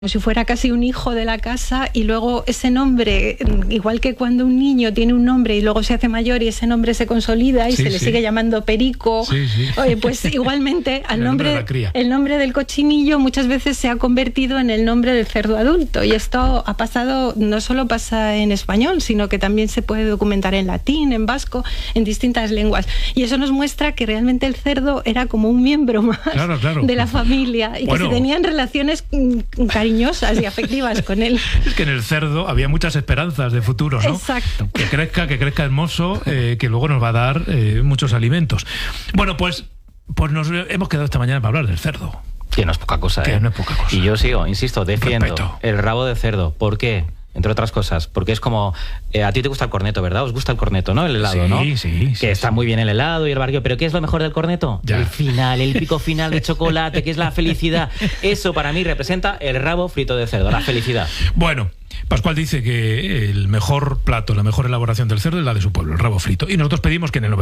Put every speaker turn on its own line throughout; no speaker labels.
como si fuera casi un hijo de la casa, y luego ese nombre, igual que cuando un niño tiene un nombre y luego se hace mayor y ese nombre se consolida y se le sigue llamando Perico, pues igualmente el nombre del cochinillo muchas veces se ha convertido en el nombre del cerdo adulto, y esto ha pasado, no solo pasa en español, sino que también se puede documentar en latín, en vasco, en distintas lenguas, y eso nos muestra que realmente el cerdo era como un miembro más de la familia, y que se tenían relaciones cariñosas y afectivas con él.
Es que en el cerdo había muchas esperanzas de futuro, ¿no?
Exacto.
Que crezca hermoso, que luego nos va a dar muchos alimentos. Bueno, pues nos hemos quedado esta mañana para hablar del cerdo.
Que no es poca cosa,
Que no es poca cosa.
Y yo insisto, defiendo el rabo de cerdo. ¿Por qué? Entre otras cosas, porque es como... a ti te gusta el corneto, ¿verdad? Os gusta el corneto, ¿no? El helado, ¿no?
Sí.
Que está muy bien el helado y el barquillo, pero ¿qué es lo mejor del corneto?
Ya.
El final, el pico final de chocolate, que es la felicidad. Eso para mí representa el rabo frito de cerdo, la felicidad.
Bueno, Pascual dice que el mejor plato, la mejor elaboración del cerdo es la de su pueblo, el rabo frito. Y nosotros pedimos que en el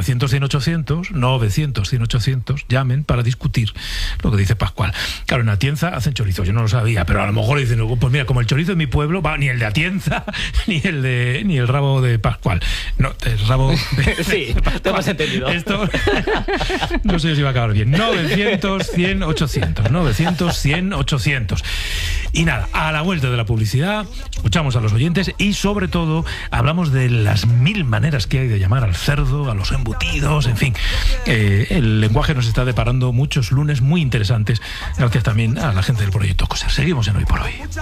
900-100-800 llamen para discutir lo que dice Pascual. Claro, en Atienza hacen chorizo, yo no lo sabía, pero a lo mejor dicen, pues mira, como el chorizo de mi pueblo, ni el de Atienza, ni el rabo de Pascual. No, el rabo de
sí, te hemos entendido.
Esto no sé si va a acabar bien. 900-100-800. 900-100-800. Y nada, a la vuelta de la publicidad escuchamos a los oyentes y sobre todo hablamos de las 1000 maneras que hay de llamar al cerdo, a los embutidos, en fin. El lenguaje nos está deparando muchos lunes muy interesantes, gracias también a la gente del proyecto COSER. Seguimos en Hoy por Hoy.